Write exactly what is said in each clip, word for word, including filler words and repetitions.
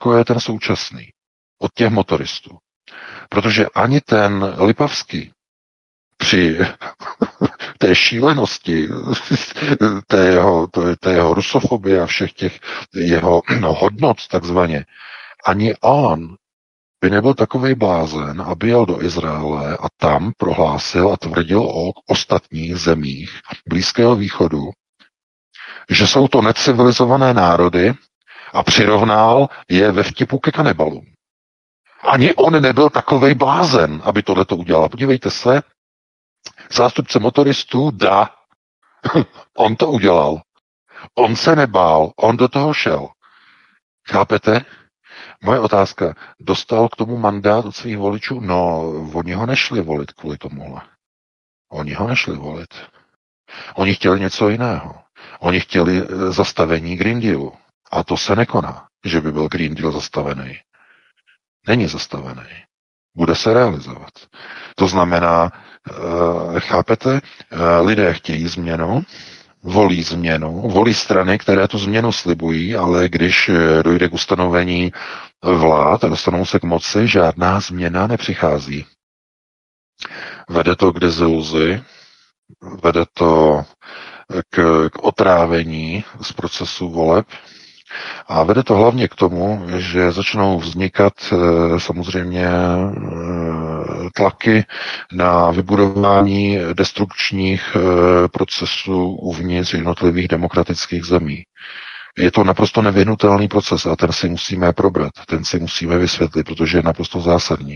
jako je ten současný od těch motoristů. Protože ani ten Lipavský při té šílenosti, té jeho, té jeho rusofobie a všech těch jeho no, hodnot takzvaně, ani on by nebyl takovej blázen, aby jel do Izraele a tam prohlásil a tvrdil o ostatních zemích Blízkého východu, že jsou to necivilizované národy a přirovnal je ve vtipu ke kanibalům. Ani on nebyl takovej blázen, aby tohleto udělal. Podívejte se, zástupce motoristů, dá, on to udělal. On se nebál, on do toho šel. Chápete? Moje otázka, dostal k tomu mandát od svých voličů? No, oni ho nešli volit kvůli tomuhle. Oni ho nešli volit. Oni chtěli něco jiného. Oni chtěli zastavení Green Dealu. A to se nekoná, že by byl Green Deal zastavený. Není zastavený. Bude se realizovat. To znamená, chápete, lidé chtějí změnu, volí změnu, volí strany, které tu změnu slibují, ale když dojde k ustanovení vlád a dostanou se k moci, žádná změna nepřichází. Vede to k deziluzi, vede to k, k otrávení z procesu voleb a vede to hlavně k tomu, že začnou vznikat samozřejmě tlaky na vybudování destrukčních procesů uvnitř jednotlivých demokratických zemí. Je to naprosto nevyhnutelný proces a ten si musíme probrat, ten si musíme vysvětlit, protože je naprosto zásadní.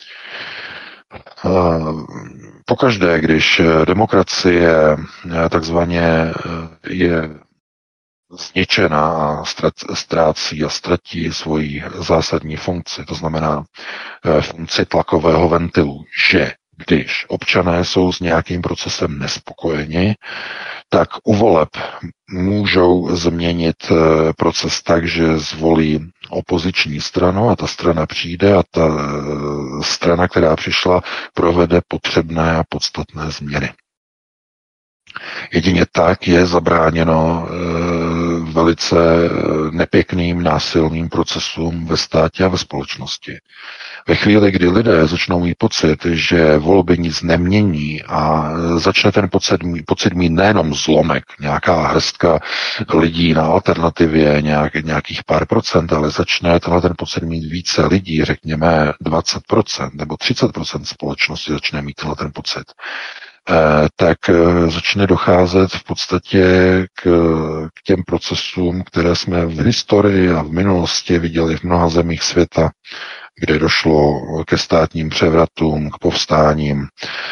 Pokaždé, když demokracie takzvaně je zničená a ztrácí a ztratí svoji zásadní funkci, to znamená funkci tlakového ventilu, že když občané jsou s nějakým procesem nespokojeni, tak u voleb můžou změnit proces tak, že zvolí opoziční stranu a ta strana přijde a ta strana, která přišla, provede potřebné a podstatné změny. Jedině tak je zabráněno e, velice nepěkným násilným procesům ve státě a ve společnosti. Ve chvíli, kdy lidé začnou mít pocit, že volby nic nemění a začne ten pocit, pocit mít nejenom zlomek, nějaká hrstka lidí na alternativě, nějak, nějakých pár procent, ale začne tenhle ten pocit mít více lidí, řekněme dvacet procent nebo třicet procent společnosti začne mít tenhle ten pocit, tak začne docházet v podstatě k, k těm procesům, které jsme v historii a v minulosti viděli v mnoha zemích světa, kde došlo ke státním převratům, k povstáním,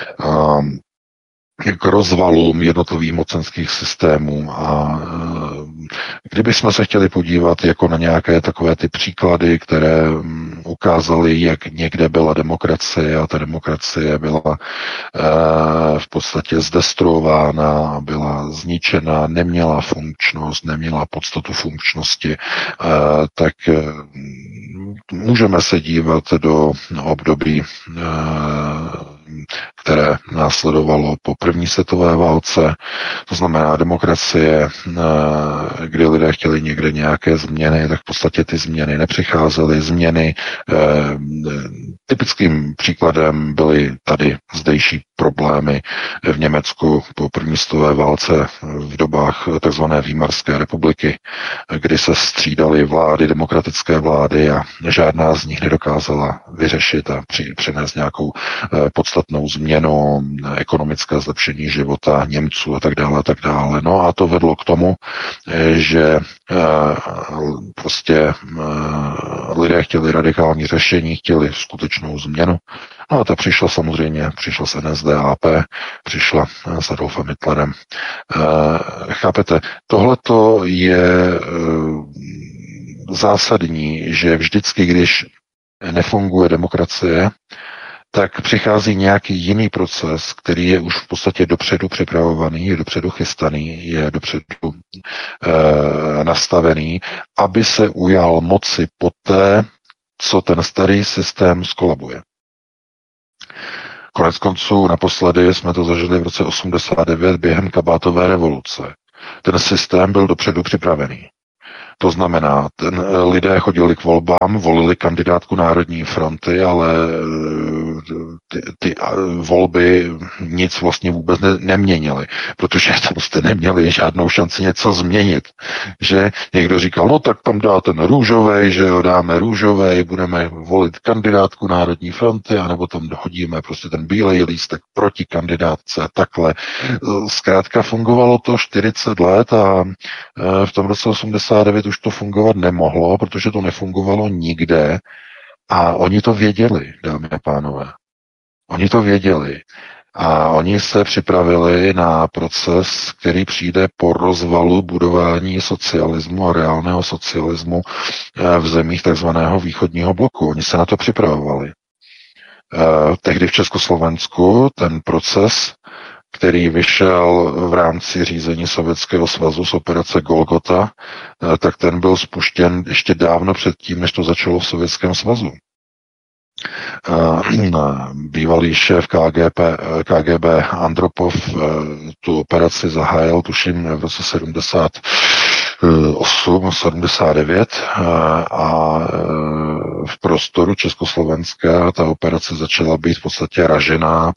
k rozvalům jednotlivých mocenských systémů. A kdybychom se chtěli podívat jako na nějaké takové ty příklady, které ukázaly, jak někde byla demokracie a ta demokracie byla v podstatě zdestruována, byla zničena, neměla funkčnost, neměla podstatu funkčnosti, tak můžeme se dívat do období, které následovalo po první světové válce, to znamená demokracie, kdy lidé chtěli někde nějaké změny, tak v podstatě ty změny nepřicházely. Změny typickým příkladem byly tady zdejší problémy v Německu po první světové válce v dobách tzv. Výmarské republiky, kdy se střídaly vlády, demokratické vlády a žádná z nich nedokázala vyřešit a při, přinést nějakou podstatnou změnu, ekonomické zlepšení života Němců a tak dále a tak dále. No a to vedlo k tomu, že prostě lidé chtěli radikální řešení, chtěli skutečnou změnu. No a ta přišla samozřejmě, přišla s N S D A P, přišla s Adolfem Hitlerem. Chápete, tohleto je zásadní, že vždycky, když nefunguje demokracie, tak přichází nějaký jiný proces, který je už v podstatě dopředu připravovaný, je dopředu chystaný, je dopředu e, nastavený, aby se ujal moci poté, co ten starý systém skolabuje. Konec konců naposledy jsme to zažili v roce osmdesát devět během kabátové revoluce. Ten systém byl dopředu připravený. To znamená, ten, lidé chodili k volbám, volili kandidátku Národní fronty, ale ty, ty volby nic vlastně vůbec ne, neměnily, protože tam jste neměli žádnou šanci něco změnit. Že někdo říkal, no tak tam dá ten růžovej, že jo, dáme růžovej, budeme volit kandidátku Národní fronty, anebo tam hodíme prostě ten bílej lístek proti kandidátce, takhle. Zkrátka fungovalo to čtyřicet let a v tom roce osmdesát devět už to fungovat nemohlo, protože to nefungovalo nikde a oni to věděli, dámy a pánové. Oni to věděli a oni se připravili na proces, který přijde po rozvalu budování socialismu a reálného socialismu v zemích takzvaného východního bloku. Oni se na to připravovali. Tehdy v Československu ten proces, který vyšel v rámci řízení Sovětského svazu z operace Golgota, tak ten byl spuštěn ještě dávno předtím, než to začalo v Sovětském svazu. Bývalý šéf K G B, K G B Andropov tu operaci zahájil, tuším, v roce sedmdesát osm, sedmdesát devět a v prostoru Československa ta operace začala být v podstatě ražená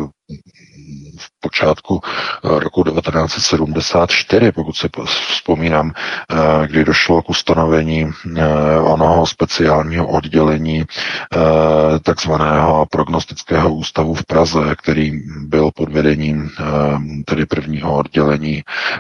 v počátku roku devatenáct set sedmdesát čtyři, pokud si vzpomínám, kdy došlo k ustanovení onoho speciálního oddělení takzvaného prognostického ústavu v Praze, který byl pod vedením tedy prvního oddělení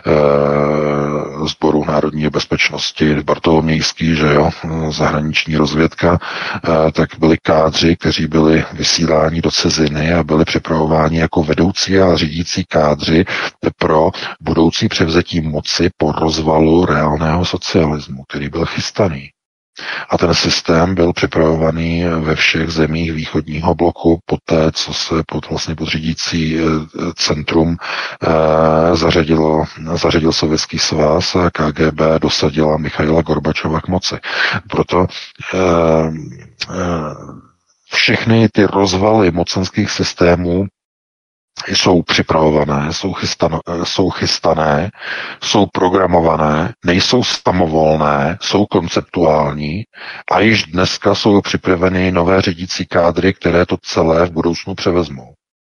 Sboru národní bezpečnosti Bartolomějský, že jo, zahraniční rozvědka, tak byli kádři, kteří byli vysíláni do ciziny a byli připravováni jako vedoucí a řídící kádři pro budoucí převzetí moci po rozvalu reálného socialismu, který byl chystaný. A ten systém byl připravovaný ve všech zemích východního bloku poté, co se pod vlastně pod řídící centrum eh, zařadilo, zařadil Sovětský svaz a K G B dosadila Michaila Gorbačova k moci. Proto eh, eh, všechny ty rozvaly mocenských systémů jsou připravované, jsou, chystano, jsou chystané, jsou programované, nejsou samovolné, jsou konceptuální a již dneska jsou připraveny nové řídící kádry, které to celé v budoucnu převezmou.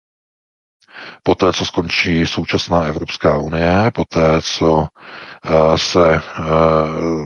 Poté, co skončí současná Evropská unie, poté, co uh, se uh,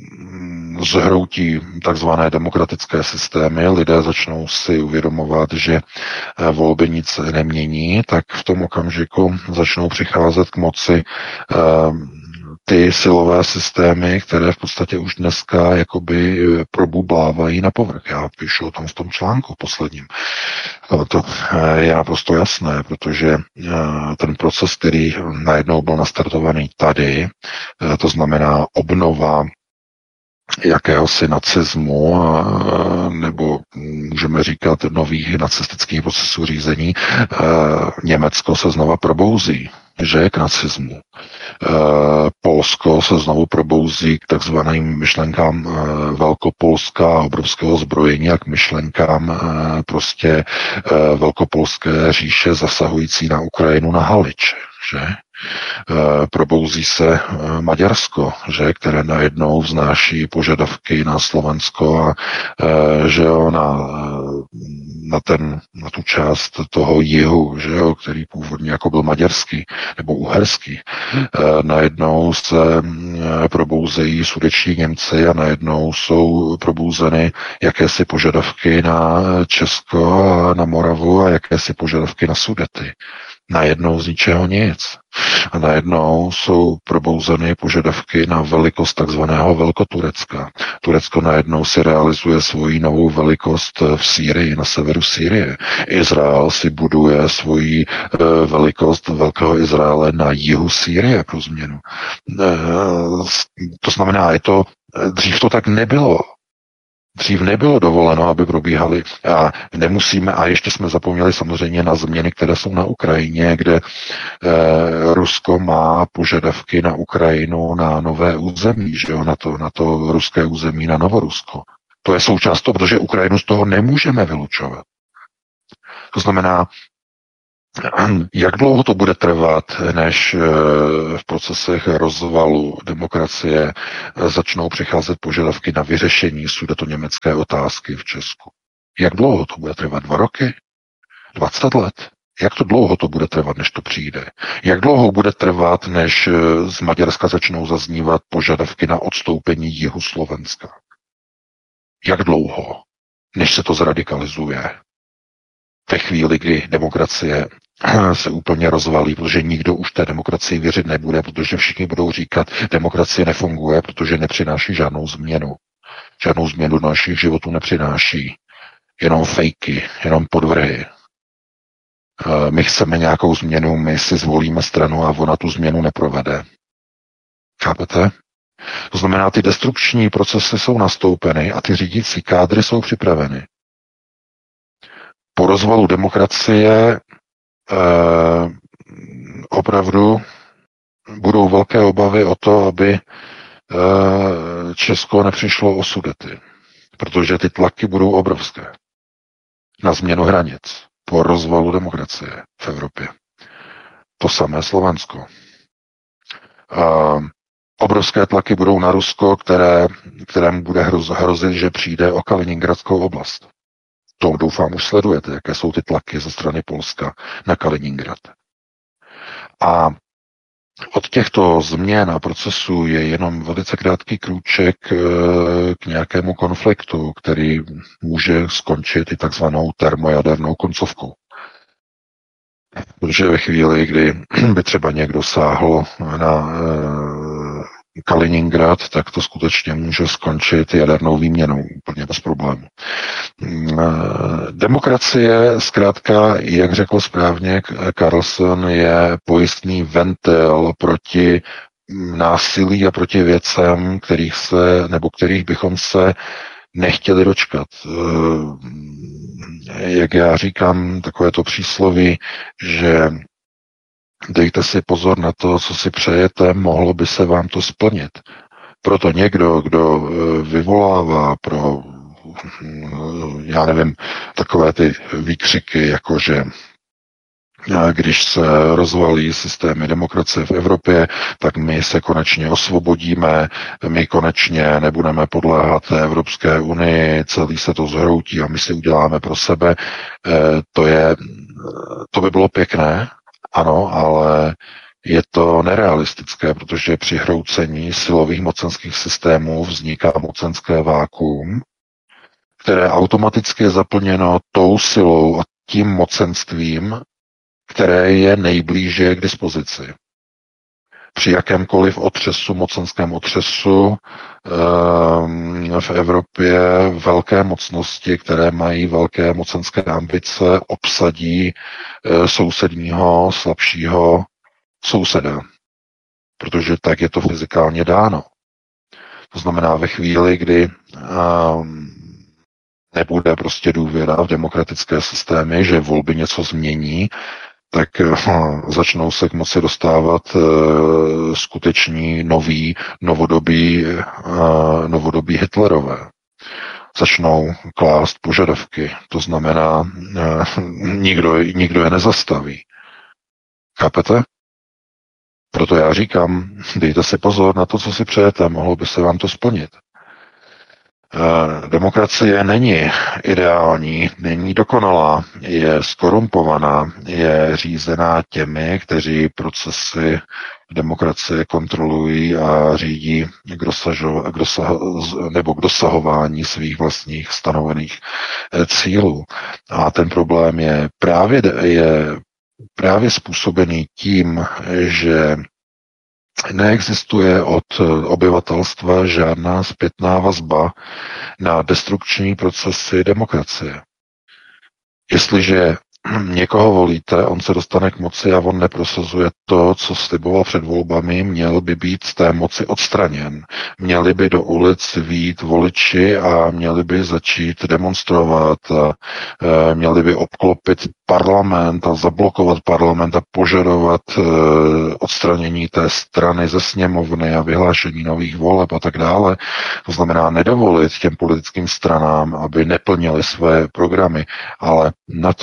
zhroutí takzvané demokratické systémy, lidé začnou si uvědomovat, že volby nic nemění, tak v tom okamžiku začnou přicházet k moci uh, ty silové systémy, které v podstatě už dneska jakoby probublávají na povrch. Já píšu o tom v tom článku posledním. To je naprosto jasné, protože ten proces, který najednou byl nastartovaný tady, to znamená obnova jakéhosi nacismu, nebo můžeme říkat nových nacistických procesů řízení, Německo se znova probouzí, že k nacismu. Polsko se znovu probouzí k takzvaným myšlenkám velkopolska a obrovského zbrojení a k myšlenkám prostě velkopolské říše zasahující na Ukrajinu na Halič, že? Probouzí se Maďarsko, že, které najednou vznáší požadavky na Slovensko a že jo, na, na, ten, na tu část toho jihu, že jo, který původně jako byl maďarský nebo uherský. Najednou se probouzejí sudeční Němci a najednou jsou probouzeny jakési požadavky na Česko a na Moravu a jakési požadavky na Sudety. Najednou z ničeho nic. A najednou jsou probouzeny požadavky na velikost takzvaného Velkoturecka. Turecko najednou si realizuje svoji novou velikost v Sýrii, na severu Sýrie. Izrael si buduje svoji e, velikost Velkého Izraele na jihu Sýrie pro změnu. E, to znamená, je to, dřív to tak nebylo. Dřív nebylo dovoleno, aby probíhaly a nemusíme, a ještě jsme zapomněli samozřejmě na změny, které jsou na Ukrajině, kde e, Rusko má požadavky na Ukrajinu na nové území, že jo, na to, na to ruské území, na Novorusko. To je součást toho, protože Ukrajinu z toho nemůžeme vylučovat. To znamená, Jak dlouho to bude trvat, než v procesech rozvalu demokracie začnou přicházet požadavky na vyřešení sudetoněmecké otázky v Česku? Jak dlouho to bude trvat? Dva roky? Dvacet let? Jak to dlouho to bude trvat, než to přijde? Jak dlouho bude trvat, než z Maďarska začnou zaznívat požadavky na odstoupení jihu Slovenska? Jak dlouho, než se to zradikalizuje? Ve chvíli, kdy demokracie se úplně rozvalí, protože nikdo už té demokracii věřit nebude, protože všichni budou říkat, demokracie nefunguje, protože nepřináší žádnou změnu. Žádnou změnu do našich životů nepřináší. Jenom fejky, jenom podvrhy. My chceme nějakou změnu, my si zvolíme stranu a ona tu změnu neprovede. Chápete? To znamená, ty destrukční procesy jsou nastoupeny a ty řídící kádry jsou připraveny. Po rozvalu demokracie eh, opravdu budou velké obavy o to, aby eh, Česko nepřišlo o Sudety, protože ty tlaky budou obrovské na změnu hranic po rozvalu demokracie v Evropě. To samé Slovensko. Eh, obrovské tlaky budou na Rusko, které, kterému bude hrozit, že přijde o Kaliningradskou oblast. To doufám už sledujete, jaké jsou ty tlaky ze strany Polska na Kaliningrad. A od těchto změn a procesů je jenom velice krátký krůček k nějakému konfliktu, který může skončit i takzvanou termojadernou koncovkou. Protože ve chvíli, kdy by třeba někdo sáhl na Kaliningrad, tak to skutečně může skončit jadernou výměnou, úplně bez problému. Demokracie, zkrátka, jak řekl správně Carlson, je pojistný ventil proti násilí a proti věcem, kterých se, nebo kterých bychom se nechtěli dočkat. Jak já říkám, takové to přísloví, že dejte si pozor na to, co si přejete, mohlo by se vám to splnit. Proto někdo, kdo vyvolává pro, já nevím, takové ty výkřiky, jako že když se rozvalí systémy demokracie v Evropě, tak my se konečně osvobodíme, my konečně nebudeme podléhat té Evropské unii, celý se to zhroutí a my si uděláme pro sebe. To je, to by bylo pěkné, ano, ale je to nerealistické, protože při hroucení silových mocenských systémů vzniká mocenské vákuum, které automaticky je zaplněno tou silou a tím mocenstvím, které je nejblíže k dispozici. Při jakémkoliv otřesu, mocenském otřesu v Evropě velké mocnosti, které mají velké mocenské ambice, obsadí sousedního, slabšího souseda. Protože tak je to fyzikálně dáno. To znamená ve chvíli, kdy nebude prostě důvěra v demokratické systémy, že volby něco změní, tak začnou se k moci dostávat uh, skuteční noví, novodobí, uh, novodobí Hitlerové. Začnou klást požadavky, to znamená, uh, nikdo, nikdo je nezastaví. Chápete? Proto já říkám, dejte si pozor na to, co si přejete, mohlo by se vám to splnit. Demokracie není ideální, není dokonalá, je skorumpovaná, je řízená těmi, kteří procesy demokracie kontrolují a řídí k, dosažo, k dosah, nebo k dosahování svých vlastních stanovených cílů. A ten problém je právě, je právě způsobený tím, že neexistuje od obyvatelstva žádná zpětná vazba na destrukční procesy demokracie. Jestliže někoho volíte, on se dostane k moci a on neprosazuje to, co sliboval před volbami, měl by být z té moci odstraněn. Měli by do ulic vyjít voliči a měli by začít demonstrovat a e, měli by obklopit parlament a zablokovat parlament a požadovat e, odstranění té strany ze sněmovny a vyhlášení nových voleb a tak dále. To znamená nedovolit těm politickým stranám, aby neplnili své programy, ale na to není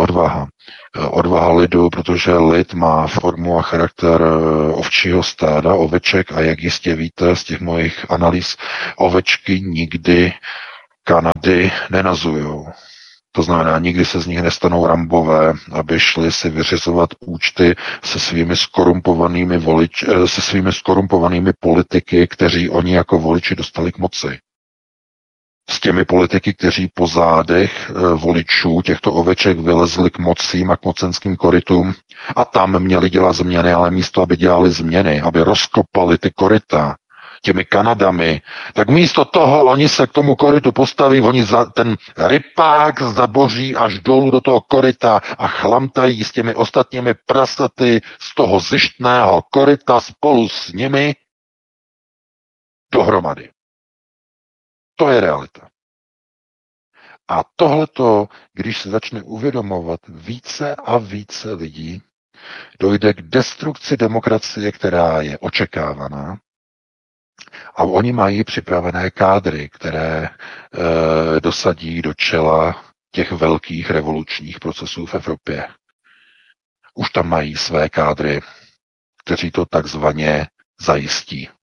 odvaha. Odvaha lidu, protože lid má formu a charakter ovčího stáda, oveček a jak jistě víte z těch mojich analýz, ovečky nikdy Kanady nenazujou. To znamená, nikdy se z nich nestanou Rambové, aby šli si vyřizovat účty se svými skorumpovanými voliči, se svými skorumpovanými politiky, kteří oni jako voliči dostali k moci. S těmi politiky, kteří po zádech voličů těchto oveček vylezli k mocím a k mocenským korytům a tam měli dělat změny, ale místo, aby dělali změny, aby rozkopali ty koryta těmi Kanadami, tak místo toho oni se k tomu korytu postaví, oni za ten rypák zaboří až dolů do toho koryta a chlamtají s těmi ostatními prasaty z toho zištného koryta spolu s nimi dohromady. To je realita. A tohleto, když se začne uvědomovat více a více lidí, dojde k destrukci demokracie, která je očekávaná, a oni mají připravené kádry, které e, dosadí do čela těch velkých revolučních procesů v Evropě. Už tam mají své kádry, kteří to takzvaně zajistí. E,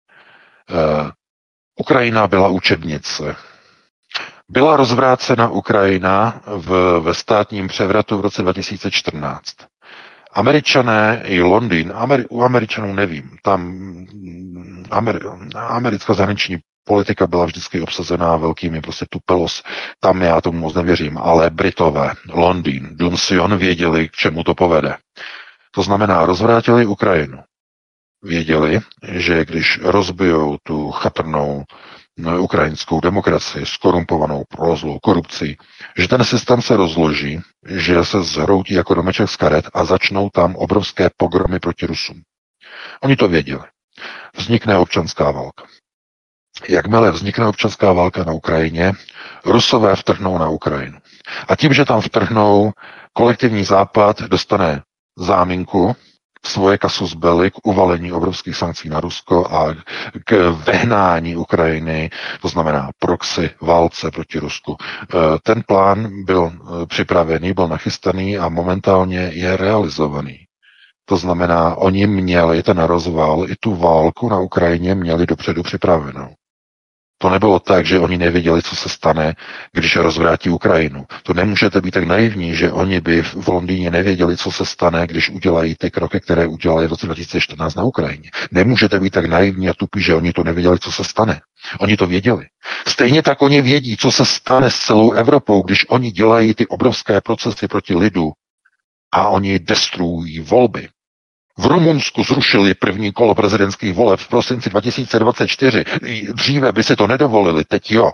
Ukrajina byla učebnice. Byla rozvrácena Ukrajina v, ve státním převratu v roce dva tisíce čtrnáct. Američané i Londýn, Ameri- u Američanů nevím, tam Ameri- americká zahraniční politika byla vždycky obsazená velkými prostě tupelos, tam já tomu moc nevěřím, ale Britové, Londýn, Dunsion věděli, k čemu to povede. To znamená, rozvrátili Ukrajinu. Věděli, že když rozbijou tu chatrnou ukrajinskou demokracii, skorumpovanou prolezlou korupcí, že ten systém se rozloží, že se zhroutí jako domeček z karet a začnou tam obrovské pogromy proti Rusům. Oni to věděli. Vznikne občanská válka. Jakmile vznikne občanská válka na Ukrajině, Rusové vtrhnou na Ukrajinu. A tím, že tam vtrhnou, kolektivní západ dostane záminku, svoje kasus belli k uvalení obrovských sankcí na Rusko a k vehnání Ukrajiny, to znamená proxy válce proti Rusku. Ten plán byl připravený, byl nachystaný a momentálně je realizovaný. To znamená, oni měli ten rozval i tu válku na Ukrajině měli dopředu připravenou. To nebylo tak, že oni nevěděli, co se stane, když rozvrátí Ukrajinu. To nemůžete být tak naivní, že oni by v Londýně nevěděli, co se stane, když udělají ty kroky, které udělali v roce dva tisíce čtrnáct na Ukrajině. Nemůžete být tak naivní a tupí, že oni to nevěděli, co se stane. Oni to věděli. Stejně tak oni vědí, co se stane s celou Evropou, když oni dělají ty obrovské procesy proti lidu a oni destruují volby. V Rumunsku zrušili první kolo prezidentských voleb v prosinci dva tisíce dvacet čtyři. Dříve by si to nedovolili, teď jo.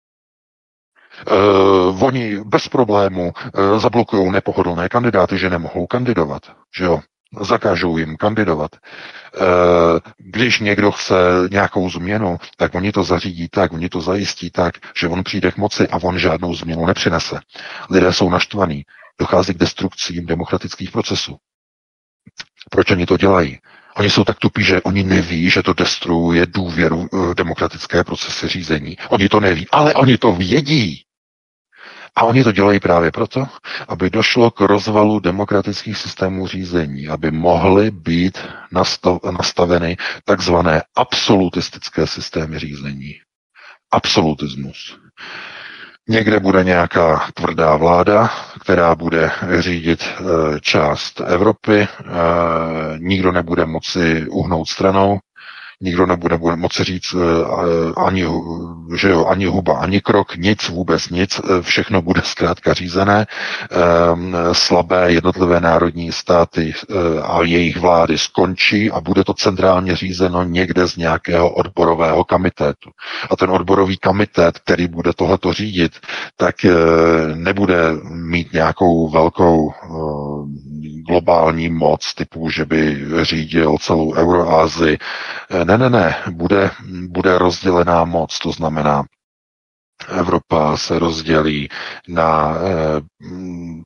Uh, oni bez problému uh, zablokují nepohodlné kandidáty, že nemohou kandidovat. Že jo? Zakážou jim kandidovat. Uh, když někdo chce nějakou změnu, tak oni to zařídí tak, oni to zajistí tak, že on přijde k moci a on žádnou změnu nepřinese. Lidé jsou naštvaní. Dochází k destrukcím demokratických procesů. Proč oni to dělají? Oni jsou tak tupí, že oni neví, že to destruuje důvěru v demokratické procesy řízení. Oni to neví, ale oni to vědí. A oni to dělají právě proto, aby došlo k rozvalu demokratických systémů řízení, aby mohly být nastaveny takzvané absolutistické systémy řízení. Absolutismus. Někde bude nějaká tvrdá vláda, která bude řídit e, část Evropy, e, nikdo nebude moci uhnout stranou, nikdo nebude, nebude moci říct e, ani, že jo, ani huba, ani krok, nic, vůbec nic, všechno bude zkrátka řízené, e, slabé jednotlivé národní státy e, a jejich vlády skončí a bude to centrálně řízeno někde z nějakého odborového komitetu. A ten odborový komitét, který bude tohleto řídit, tak e, nebude mít nějakou velkou e, globální moc typu, že by řídil celou Euroázii. Ne, ne, ne, bude, bude rozdělená moc, to znamená, Evropa se rozdělí na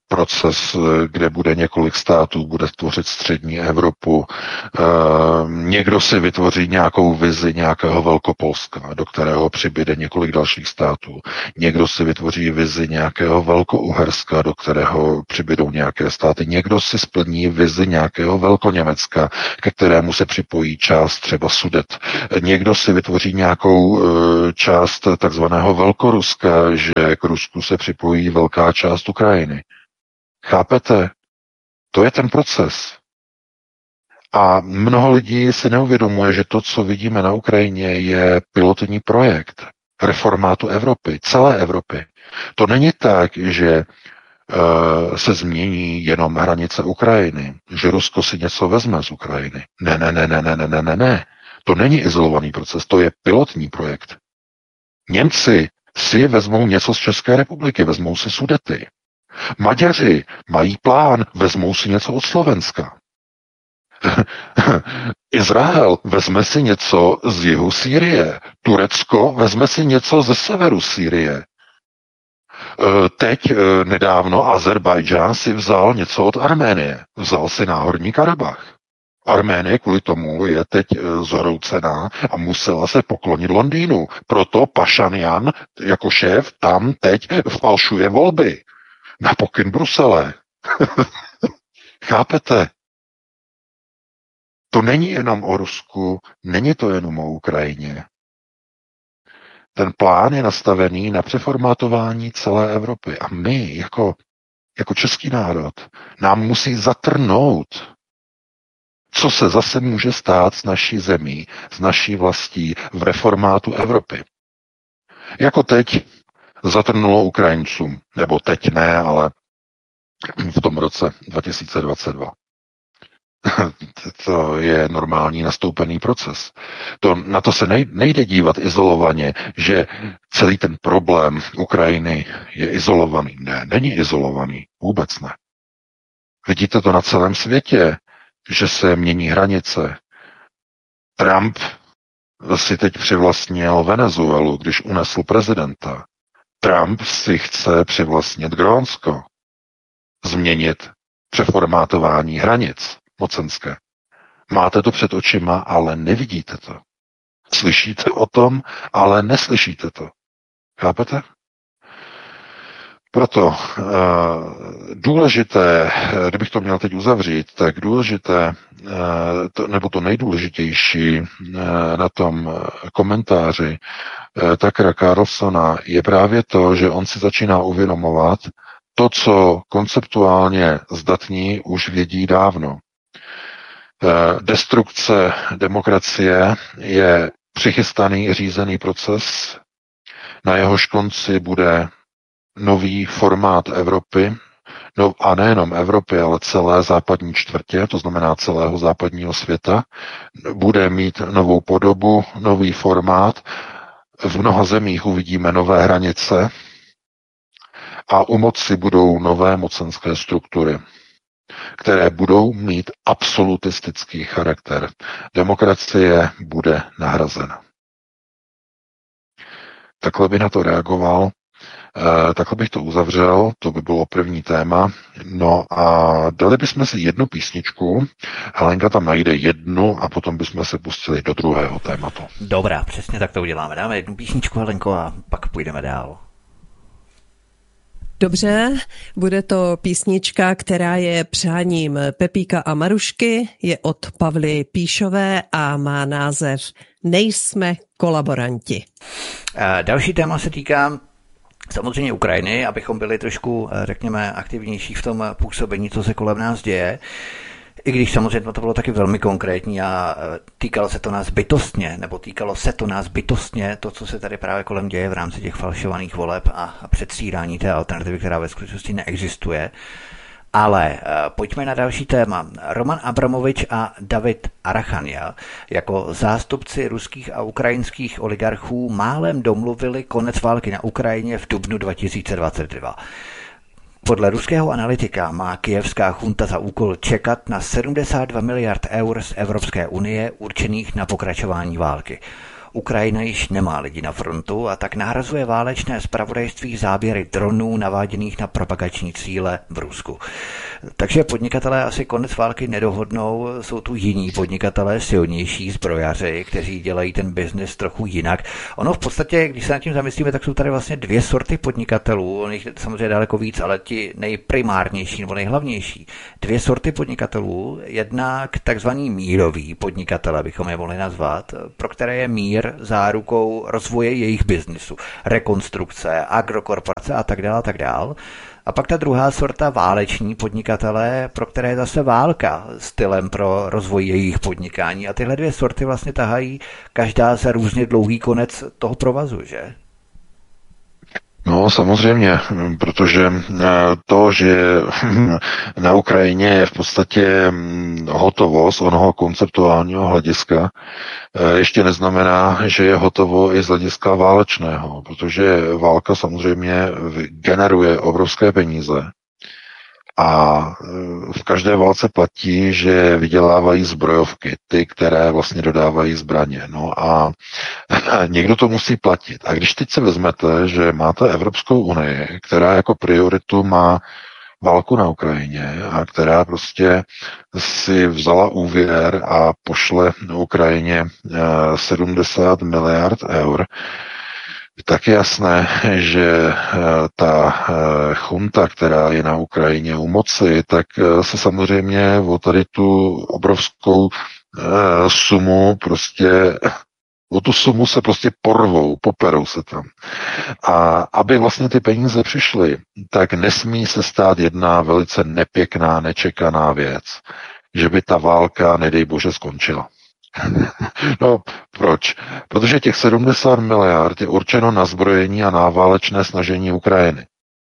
proces, kde bude několik států, bude tvořit střední Evropu. Někdo si vytvoří nějakou vizi nějakého Velkopolska, do kterého přibyde několik dalších států. Někdo si vytvoří vizi nějakého Velkouherska, do kterého přibydou nějaké státy. Někdo si splní vizi nějakého Velkoněmecka, ke kterému se připojí část třeba Sudet. Někdo si vytvoří nějakou část takzvaného Velkoruska, že k Rusku se připojí velká část Ukrajiny. Chápete? To je ten proces. A mnoho lidí si neuvědomuje, že to, co vidíme na Ukrajině, je pilotní projekt reformátu Evropy, celé Evropy. To není tak, že uh, se změní jenom hranice Ukrajiny, že Rusko si něco vezme z Ukrajiny. Ne, ne, ne, ne, ne, ne, ne, ne, ne. To není izolovaný proces, to je pilotní projekt. Němci si vezmou něco z České republiky, vezmou si Sudety. Maďaři mají plán, vezmou si něco od Slovenska. Izrael vezme si něco z jihu Sýrie. Turecko vezme si něco ze severu Sýrie. Teď nedávno Azerbajdžán si vzal něco od Arménie. Vzal si Náhorní Karabach. Arménie kvůli tomu je teď zhroucená a musela se poklonit Londýnu. Proto Pašanian jako šéf tam teď falšuje volby. Na pokyn Brusele. Chápete? To není jenom o Rusku, není to jenom o Ukrajině. Ten plán je nastavený na přeformátování celé Evropy. A my, jako, jako český národ, nám musí zatrnout, co se zase může stát s naší zemí, s naší vlastí v reformátu Evropy. Jako teď zatrnulo Ukrajincům, nebo teď ne, ale v tom roce dva tisíce dvacet dva. To je normální nastoupený proces. To, na to se nejde dívat izolovaně, že celý ten problém Ukrajiny je izolovaný. Ne, není izolovaný. Vůbec ne. Vidíte to na celém světě, že se mění hranice. Trump si teď přivlastnil Venezuelu, když unesl prezidenta. Trump si chce přivlastnit Grónsko. Změnit přeformátování hranic mocenské. Máte to před očima, ale nevidíte to. Slyšíte o tom, ale neslyšíte to. Chápete? Proto e, důležité, kdybych to měl teď uzavřít, tak důležité, e, to, nebo to nejdůležitější e, na tom komentáři e, Tuckera Carlsona je právě to, že on si začíná uvědomovat to, co konceptuálně zdatní už vědí dávno. E, destrukce demokracie je přichystaný řízený proces, na jehož konci bude nový formát Evropy, no a nejenom Evropy, ale celé západní čtvrtě, to znamená celého západního světa, bude mít novou podobu, nový formát. V mnoha zemích uvidíme nové hranice a u moci budou nové mocenské struktury, které budou mít absolutistický charakter. Demokracie bude nahrazena. Takhle by na to reagoval. E, takhle bych to uzavřel, to by bylo první téma. No a dali bychom si jednu písničku, Helenka tam najde jednu a potom bychom se pustili do druhého tématu. Dobrá, přesně tak to uděláme. Dáme jednu písničku, Helenko, a pak půjdeme dál. Dobře, bude to písnička, která je přáním Pepíka a Marušky, je od Pavly Píšové a má název Nejsme kolaboranti. Další téma se týká samozřejmě Ukrajiny, abychom byli trošku, řekněme, aktivnější v tom působení, co se kolem nás děje. I když samozřejmě to bylo taky velmi konkrétní a týkalo se to nás bytostně, nebo týkalo se to nás bytostně, to, co se tady právě kolem děje v rámci těch falšovaných voleb a předstírání té alternativy, která ve skutečnosti neexistuje. Ale pojďme na další téma. Roman Abramovič a David Arachanja jako zástupci ruských a ukrajinských oligarchů málem domluvili konec války na Ukrajině v dubnu dva tisíce dvacet dva. Podle ruského analytika má kyjevská chunta za úkol čekat na sedmdesát dva miliard eur z Evropské unie určených na pokračování války. Ukrajina již nemá lidi na frontu a tak nahrazuje válečné zpravodajství záběry dronů naváděných na propagační cíle v Rusku. Takže podnikatelé asi konec války nedohodnou, jsou tu jiní podnikatelé, silnější zbrojaři, kteří dělají ten biznis trochu jinak. Ono v podstatě, když se nad tím zamyslíme, tak jsou tady vlastně dvě sorty podnikatelů, on jich samozřejmě daleko víc, ale ti nejprimárnější nebo nejhlavnější. Dvě sorty podnikatelů, jednak takzvaný mírový podnikatelé, bychom je mohli nazvat, pro které je mír zárukou rozvoje jejich biznisu, rekonstrukce, agrokorporace a tak dále a tak dále. A pak ta druhá sorta váleční podnikatelé, pro které je zase válka stylem pro rozvoj jejich podnikání. A tyhle dvě sorty vlastně tahají každá za různě dlouhý konec toho provazu, že? No samozřejmě, protože to, že na Ukrajině je v podstatě hotovo z onoho konceptuálního hlediska, ještě neznamená, že je hotovo i z hlediska válečného, protože válka samozřejmě generuje obrovské peníze a v každé válce platí, že vydělávají zbrojovky, ty, které vlastně dodávají zbraně. No a někdo to musí platit. A když teď se vezmete, že máte Evropskou unii, která jako prioritu má válku na Ukrajině a která prostě si vzala úvěr a pošle na Ukrajině sedmdesát miliard eur, tak je jasné, že ta chunta, která je na Ukrajině u moci, tak se samozřejmě o tady tu obrovskou sumu prostě o tu sumu se prostě porvou, poperou se tam. A aby vlastně ty peníze přišly, tak nesmí se stát jedna velice nepěkná, nečekaná věc, že by ta válka, nedej bože, skončila. No, proč? Protože těch sedmdesát miliard je určeno na zbrojení a na válečné snažení Ukrajiny.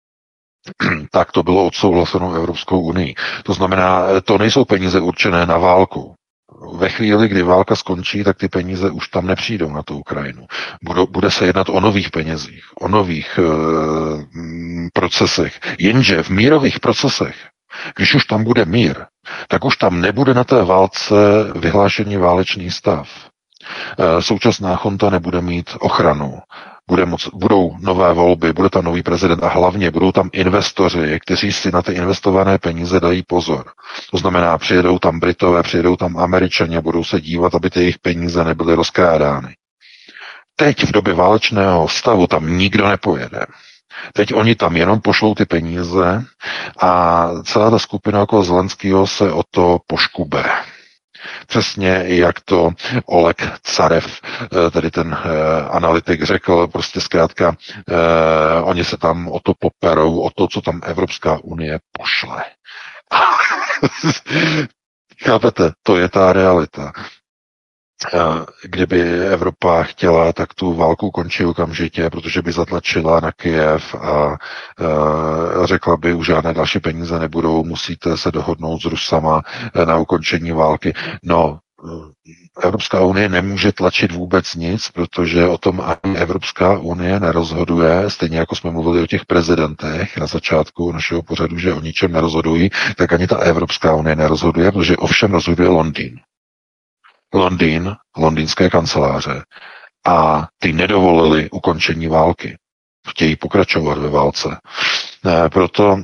Tak to bylo odsouhlaseno Evropskou unii. To znamená, to nejsou peníze určené na válku. Ve chvíli, kdy válka skončí, tak ty peníze už tam nepřijdou na tu Ukrajinu. Budou, bude se jednat o nových penězích, o nových e, procesech. Jenže v mírových procesech, když už tam bude mír, tak už tam nebude na té válce vyhlášený válečný stav. E, současná chunta nebude mít ochranu. Bude moc, budou nové volby, bude tam nový prezident a hlavně budou tam investoři, kteří si na ty investované peníze dají pozor. To znamená, přijedou tam Britové, přijedou tam Američané a budou se dívat, aby ty jejich peníze nebyly rozkrádány. Teď v době válečného stavu tam nikdo nepojede. Teď oni tam jenom pošlou ty peníze a celá ta skupina okolo Zelenského se o to poškube. Přesně jak to Oleg Carev, tedy ten analytik, řekl, prostě zkrátka, eh, oni se tam o to poperou, o to, co tam Evropská unie pošle. Chápete, to je ta realita. Kdyby Evropa chtěla, tak tu válku končí okamžitě, protože by zatlačila na Kyjev a e, řekla by, už žádné další peníze nebudou, musíte se dohodnout s Rusama na ukončení války. No, Evropská unie nemůže tlačit vůbec nic, protože o tom ani Evropská unie nerozhoduje, stejně jako jsme mluvili o těch prezidentech na začátku našeho pořadu, že o ničem nerozhodují, tak ani ta Evropská unie nerozhoduje, protože ovšem rozhoduje Londýn. Londýn, londýnské kanceláře a ty nedovolili ukončení války. Chtějí pokračovat ve válce. E, proto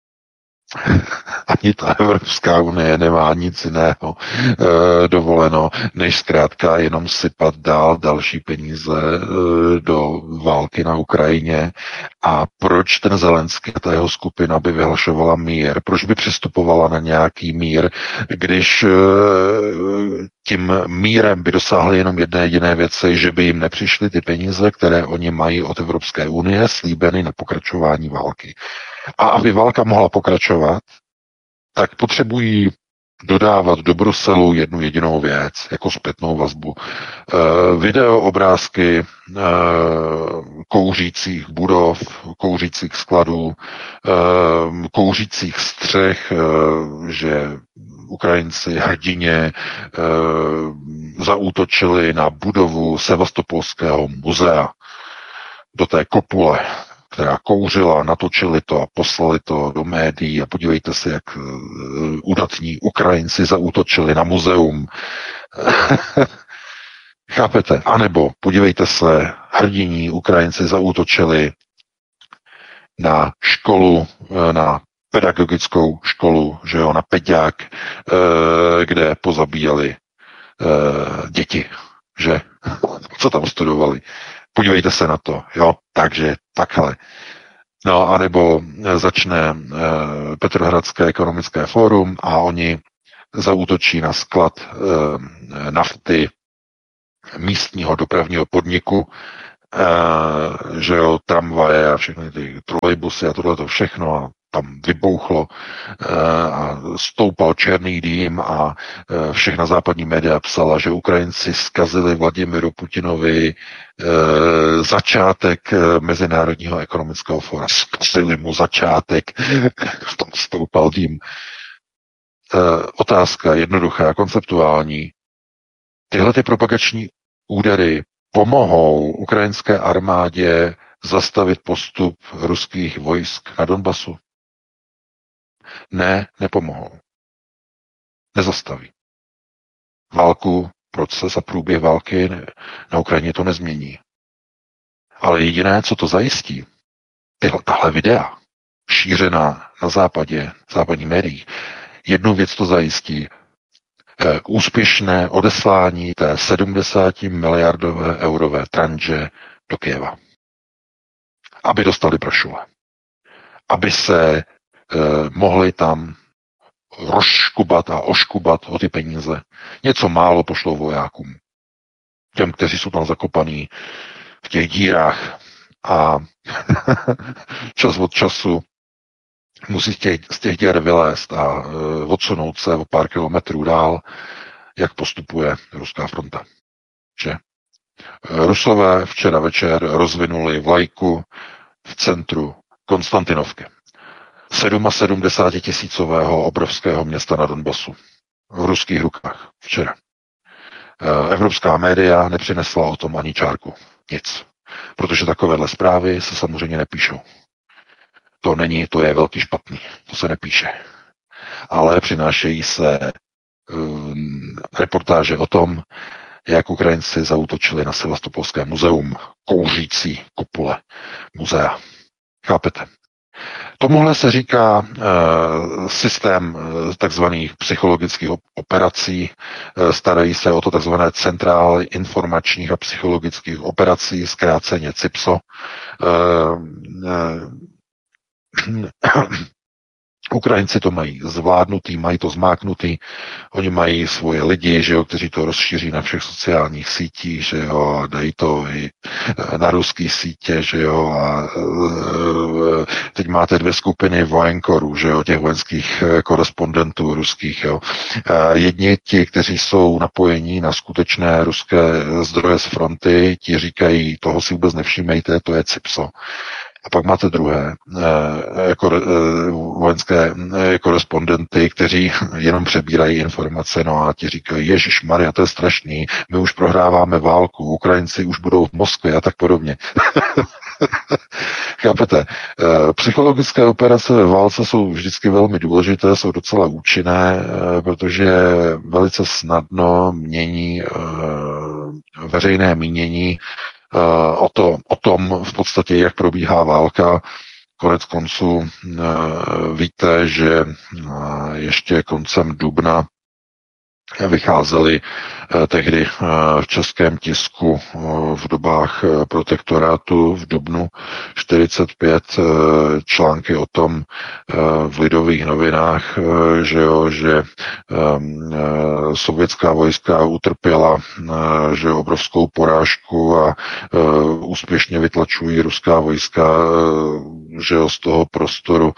ani ta Evropská unie nemá nic jiného e, dovoleno, než zkrátka jenom sypat dál další peníze e, do války na Ukrajině. A proč ten Zelenský a ta jeho skupina by vyhlašovala mír? Proč by přistupovala na nějaký mír, když e, tím mírem by dosáhli jenom jedné jediné věci, že by jim nepřišly ty peníze, které oni mají od Evropské unie, slíbeny na pokračování války. A aby válka mohla pokračovat, tak potřebují dodávat do Bruselu jednu jedinou věc, jako zpětnou vazbu. E, video, obrázky e, kouřících budov, kouřících skladů, e, kouřících střech, e, že Ukrajinci hrdině e, zaútočili na budovu Sevastopolského muzea do té kopule, která kouřila, natočili to a poslali to do médií a podívejte se, jak uh, udatní Ukrajinci zaútočili na muzeum. Chápete? A nebo podívejte se, hrdiní Ukrajinci zaútočili na školu, na pedagogickou školu, že jo, na peďák, kde pozabíjeli děti, že? Co tam studovali? Podívejte se na to, jo, takže takhle. No, anebo začne Petrohradské ekonomické fórum a oni zaútočí na sklad nafty místního dopravního podniku, že jo, tramvaje a všechny ty trolejbusy a tohleto všechno a tam vybouchlo a stoupal černý dým a všechna západní média psala, že Ukrajinci zkazili Vladimiru Putinovi začátek Mezinárodního ekonomického fóra. Zkazili mu začátek, tam stoupal dým. Otázka jednoduchá, konceptuální. Tyhle ty propagační údery pomohou ukrajinské armádě zastavit postup ruských vojsk na Donbasu? Ne, nepomohou. Nezastaví. Válku, proces a průběh války na Ukrajině to nezmění. Ale jediné, co to zajistí, tyhle, tahle videa, šířená na západě, v západních médiích, jednu věc to zajistí, úspěšné odeslání té sedmdesát miliardové eurové tranže do Kyjeva. Aby dostali brošule. Aby se eh, mohli tam rozškubat a oškubat o ty peníze. Něco málo pošlou vojákům. Těm, kteří jsou tam zakopaní v těch dírách a čas od času musí z těch, z těch děr vylézt a uh, odsunout se o pár kilometrů dál, jak postupuje ruská fronta. Že? Rusové včera večer rozvinuli vlajku v centru Konstantinovky. sedmdesát tisícového obrovského města na Donbasu. V ruských rukách včera. Uh, evropská média nepřinesla o tom ani čárku. Nic. Protože takovéhle zprávy se samozřejmě nepíšou. To není, to je velký špatný, to se nepíše. Ale přinášejí se um, reportáže o tom, jak Ukrajinci zaútočili na Sevastopolské muzeum, kouřící kupole muzea. Chápete? Tomuhle se říká uh, systém uh, takzvaných psychologických operací, uh, starají se o to takzvané centrály informačních a psychologických operací, zkráceně CIPSO. Uh, uh, Ukrajinci to mají zvládnutý, mají to zmáknutý, oni mají svoje lidi, že jo, kteří to rozšíří na všech sociálních sítích, že jo, a dají to i na ruský sítě, že jo, a teď máte dvě skupiny vojenkorů, že jo, těch vojenských korespondentů ruských, jo. Jedni ti, kteří jsou napojení na skutečné ruské zdroje z fronty, ti říkají, toho si vůbec nevšímejte, to je CIPSO. A pak máte druhé, jako vojenské korespondenty, kteří jenom přebírají informace, no a ti říkají, ježišmarja, to je strašný, my už prohráváme válku, Ukrajinci už budou v Moskvě a tak podobně. Chápete? Psychologické operace ve válce jsou vždycky velmi důležité, jsou docela účinné, protože velice snadno mění veřejné mínění o, to, o tom v podstatě, jak probíhá válka. Konec konců víte, že ještě koncem dubna vycházely tehdy v českém tisku v dobách protektorátu v dubnu čtyřicet pět články o tom v Lidových novinách, že, jo, že sovětská vojska utrpěla že obrovskou porážku a úspěšně vytlačují ruská vojska že jo, z toho prostoru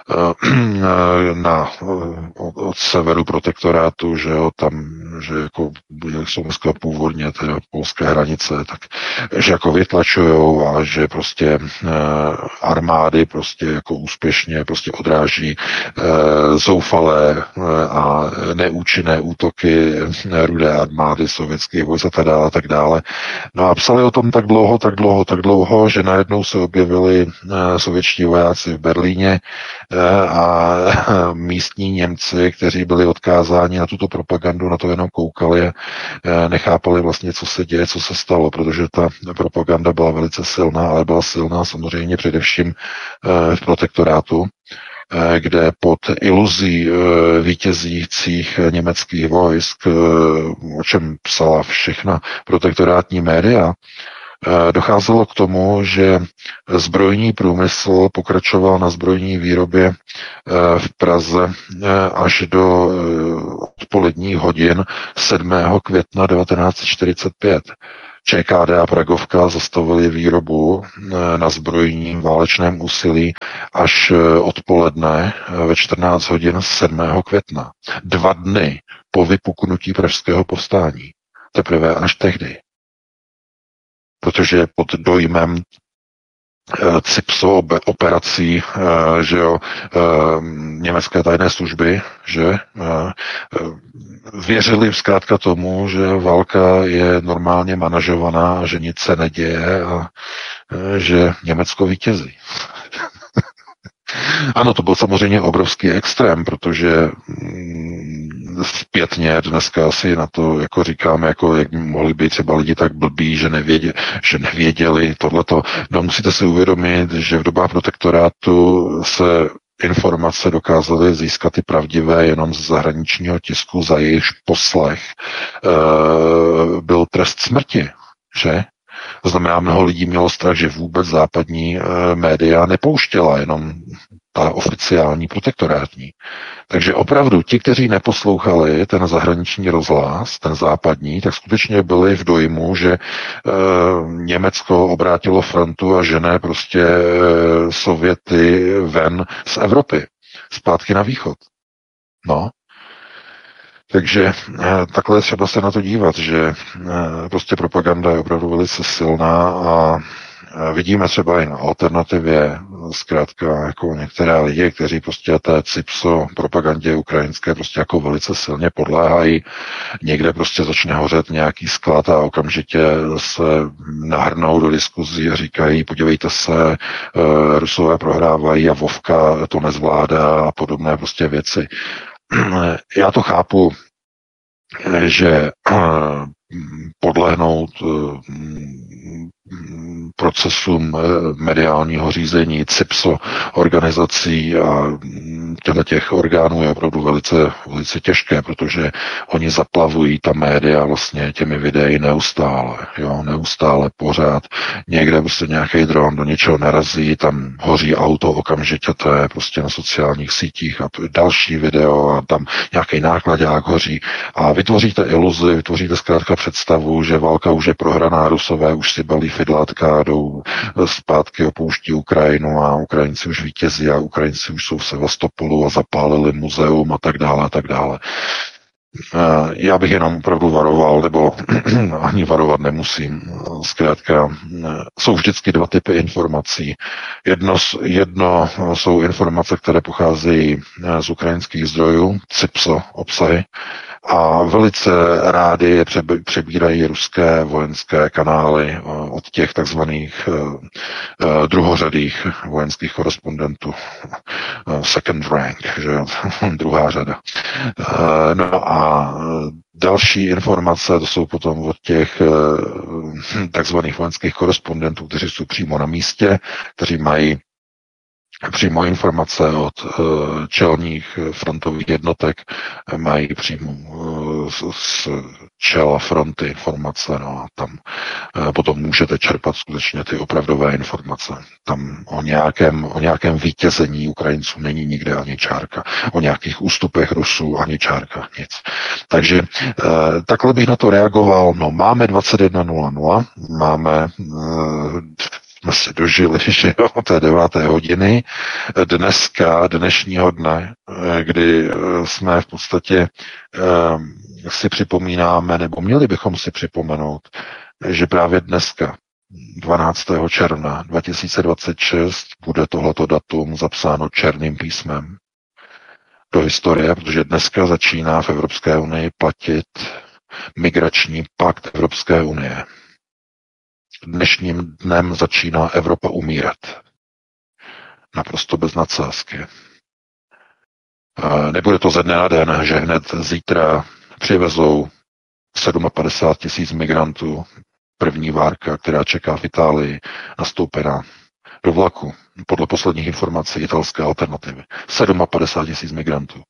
na, od severu protektorátu, že jo, tam, že jako jsou dneska původně teda polské hranice, tak že jako vytlačujou a že prostě e, armády prostě jako úspěšně prostě odráží e, zoufalé e, a neúčinné útoky rudé armády sovětských vojsk a tak dále, a tak dále. No a psali o tom tak dlouho, tak dlouho, tak dlouho, že najednou se objevili e, sovětští němečtí vojáci v Berlíně a místní Němci, kteří byli odkázáni na tuto propagandu, na to jenom koukali a nechápali vlastně, co se děje, co se stalo, protože ta propaganda byla velice silná, ale byla silná samozřejmě především v protektorátu, kde pod iluzí vítězících německých vojsk, o čem psala všechna protektorátní média, docházelo k tomu, že zbrojní průmysl pokračoval na zbrojní výrobě v Praze až do odpoledních hodin sedmého května devatenáct set čtyřicet pět. ČKD a Pragovka zastavili výrobu na zbrojním válečném úsilí až odpoledne ve čtrnáct hodin sedmého května. Dva dny po vypuknutí pražského povstání. Teprve až tehdy. Protože pod dojmem CIPSO operací, že jo, německé tajné služby, že věřili zkrátka tomu, že válka je normálně manažovaná, že nic se neděje a že Německo vítězí. Ano, to byl samozřejmě obrovský extrém, protože zpětně dneska asi na to jako říkáme, jako jak mohli být třeba lidi tak blbí, že, nevědě, že nevěděli tohleto. No musíte si uvědomit, že v dobách protektorátu se informace dokázaly získat i pravdivé jenom z zahraničního tisku, za jejichž poslech e, byl trest smrti, že? To znamená, mnoho lidí mělo strach, že vůbec západní e, média nepouštěla, jenom ta oficiální protektorátní. Takže opravdu ti, kteří neposlouchali ten zahraniční rozhlas, ten západní, tak skutečně byli v dojmu, že e, Německo obrátilo frontu a žene prostě e, Sověty ven z Evropy, zpátky na východ. No. Takže e, takhle třeba se na to dívat, že e, prostě propaganda je opravdu velice silná a vidíme třeba i na alternativě, zkrátka jako některé lidi, kteří prostě té CIPSO propagandě ukrajinské prostě jako velice silně podléhají. Někde prostě začne hořet nějaký sklad a okamžitě se nahrnou do diskuzí a říkají, podívejte se, Rusové prohrávají a Vovka to nezvládá a podobné prostě věci. Já to chápu, že podlehnout procesům mediálního řízení, CIPSO organizací a těchto těch orgánů je opravdu velice, velice těžké, protože oni zaplavují ta média vlastně těmi videi neustále, jo, neustále pořád. Někde prostě nějaký dron do něčeho narazí, tam hoří auto okamžitě, to je prostě na sociálních sítích a další video a tam nějaký nákladák hoří a vytvoříte iluzi, vytvoříte zkrátka představu, že válka už je prohraná, Rusové už si balí fidlátka, jdou zpátky, opouští Ukrajinu a Ukrajinci už vítězí a Ukrajinci už jsou v Sevastopolu a zapálili muzeum a tak dále a tak dále. Já bych jenom opravdu varoval, nebo ani varovat nemusím. Zkrátka, jsou vždycky dva typy informací. Jedno, jedno jsou informace, které pocházejí z ukrajinských zdrojů, CIPSO obsahy, a velice rádi je přebírají ruské vojenské kanály od těch takzvaných druhořadých vojenských korespondentů. Second rank, že druhá řada. No a další informace, to jsou potom od těch takzvaných vojenských korespondentů, kteří jsou přímo na místě, kteří mají přímo informace od uh, čelních frontových jednotek, mají přímo uh, z, z čela fronty informace, no a tam uh, potom můžete čerpat skutečně ty opravdové informace. Tam o nějakém, o nějakém vítězení Ukrajinců není nikde ani čárka. O nějakých ústupech Rusů ani čárka, nic. Takže uh, takhle bych na to reagoval. No, máme dvacet jedna nula nula, máme uh, jsme si dožili, že jo, té deváté hodiny dneska, dnešního dne, kdy jsme v podstatě eh, si připomínáme, nebo měli bychom si připomenout, že právě dneska, dvanáctého června dva tisíce dvacet šest, bude tohleto datum zapsáno černým písmem do historie, protože dneska začíná v Evropské unii platit migrační pakt Evropské unie. Dnešním dnem začíná Evropa umírat. naprosto bez nadsázky. Nebude to ze dne na den, že hned zítra přivezou padesát sedm tisíc migrantů, první várka, která čeká v Itálii, nastoupená do vlaku. Podle posledních informací italské alternativy. padesát sedm tisíc migrantů.